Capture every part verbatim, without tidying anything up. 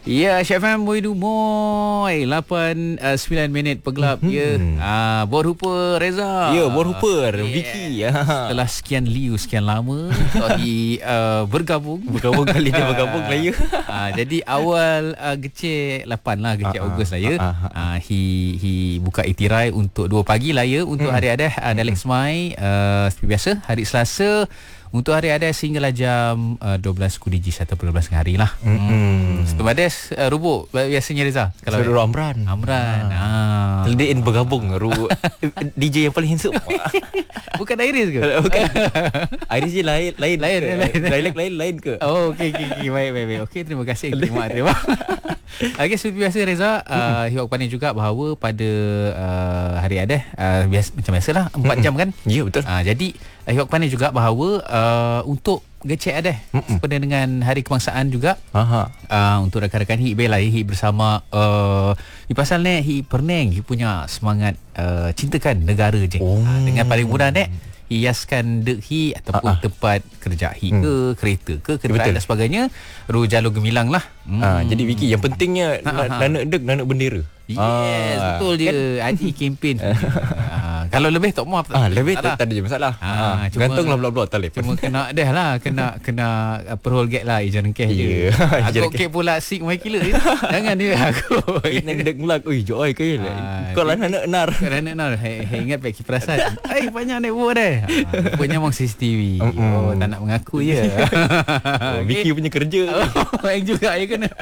Ya, Syed F M Boydu Moy lapan uh, sembilan minit pergelap mm-hmm. ya. Ah, buat rupa Reza. Ya, buat rupa yeah. Vicky. Ya. Setelah sekian liu sekian lama Tohi uh, bergabung. Bergabung kali dia bergabung lah ya. Ah, jadi awal uh, Gecek lapan lah, Gecek uh, Ogos lah ya. Uh, uh, uh. Uh, he he buka iktirai untuk dua pagi lah ya untuk hmm. hari adah uh, Dalek Semai uh, seperti biasa hari Selasa. Untuk hari ada sehinggalah jam uh, dua belas Kudijis atau dua belas hari lah. Hmm. Setelah Bades uh, rubuk biasanya Reza. Kalau Saudara Amran. Amran. Ha. Ah. Teldein bergabung rubuk. D J yang paling handsome. Bukan Iris ke? Bukan. Iris je lain lain lain ke? lain. Dialek lain lain ke? Oh okey okey okay. baik baik baik. Okey terima kasih. Terima terima. Okey seperti biasa Reza, uh, Hiwak Panik juga bahawa pada uh, hari ada uh, biasa macam biasalah empat jam kan? Ya betul. Uh, jadi uh, Hiwak Panik juga bahawa uh, untuk Gecek ada sepada dengan Hari Kebangsaan juga. Aha. Uh, untuk rakan-rakan hi bela hi bersama uh, di pasal ni hi perneng hi punya semangat uh, cintakan negara je. Oh. Uh, dengan paling mudah ni hiaskan dek hi ataupun uh-uh. tempat kerja hi hmm. ke kereta ke kenderaan dan sebagainya ru jalur gemilang lah. Hmm. Uh, jadi Vicky yang pentingnya nanak dek nanak bendera. Yes, ah, betul dia. Kan? I T campaign. ah, kalau lebih tak maaf. Ah, lebih tak, tak ada je masalah. Ah, ah, gantunglah blok-blok talip. Cuma kena dah lah, kena kena uh, perhol gate lah ijan keh je. Aku okey pula sik mai killer. Jangan dia aku. Ini dek mulak oi joy ke lah. Kau lah nak nar. Kau nak nar. Hey, hey, ingat baik perasan. Eh banyak naik buat dah. Punya mong C C T V. Oh, tak nak mengaku je. Oh, Vicky punya kerja. Oh, yang juga ya kena.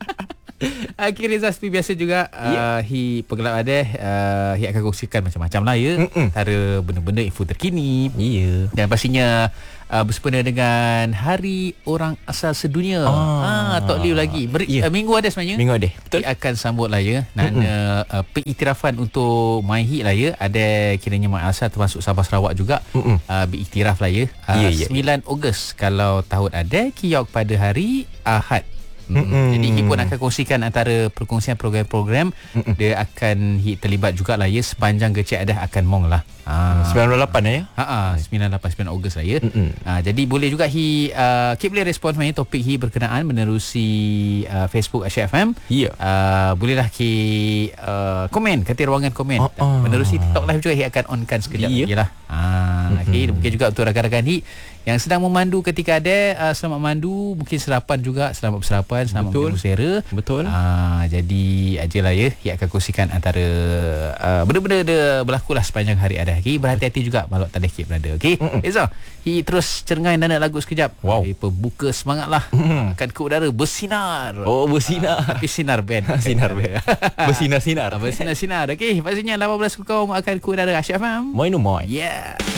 Akhir Reza seperti biasa juga uh, yeah. Hi pergelap ada uh, Hi akan kongsikan macam-macam lah ya. Antara benda-benda info terkini. Yeah. Dan pastinya uh, bersempena dengan Hari Orang Asal Sedunia. Ah, ha, Tok Liu lagi Ber- yeah. uh, Minggu ada sebenarnya. Minggu ada. Betul. Hi akan sambut lah ya. Nak uh, pengiktirafan untuk MyHit lah ya. Ada kiranya Mak Asal termasuk Sabah Sarawak juga uh, beriktiraf lah ya. uh, yeah, yeah. sembilan Ogos kalau tahun ada Kiyok pada hari Ahad. Mm-hmm. Jadi Hi pun akan kongsikan antara perkongsian program-program. Mm-hmm. Dia akan Hi terlibat jugalah ya sepanjang Gecek ada akan mong lah. Ha. sembilan puluh lapan ya? Ha ah, sembilan puluh lapan sembilan Ogos lah ya. Mm-hmm. Ha, jadi boleh juga Hi uh, Kip boleh respon sebenarnya topik Hi berkenaan menerusi uh, Facebook Asyik F M. Ya. Yeah. Uh, bolehlah Ki uh, komen kata ruangan komen. Oh, oh. Menerusi TikTok live juga Hi akan onkan sekejap yeah. lagi lah. Ha, mm-hmm. Okay, mungkin juga untuk rakan-rakan Hi yang sedang memandu ketika ada uh, selamat mandu, mungkin sarapan juga, selamat bersarapan, selamat bersera. Betul. Uh, jadi ajalah ya, Hi akan kongsikan antara uh, benda-benda dia berlaku lah sepanjang hari ada. Okay, berhati-hati juga malak tanda Kip berada. Okey. Reza, Hi terus cerengai dan nak lagu sekejap. Wow. Hi pembuka semangatlah. Mm. Akan ke udara bersinar. Oh, bersinar. Uh, tapi sinar band. Sinar band. Bersinar-sinar. Bersinar-sinar. Okey, pastinya lapan belas kau akan ke udara Asyik F M. Moin moin. Yeah.